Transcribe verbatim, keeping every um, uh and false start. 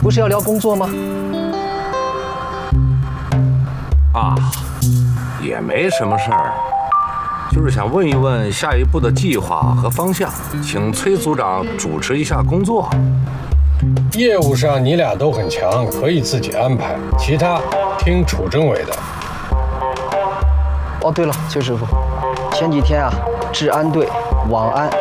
不是要聊工作吗？ 啊，也没什么事儿，就是想问一问下一步的计划和方向，请崔组长主持一下工作。 业务上你俩都很强，可以自己安排，其他听楚政委的。 哦，对了，崔师傅，前几天啊，治安队、网安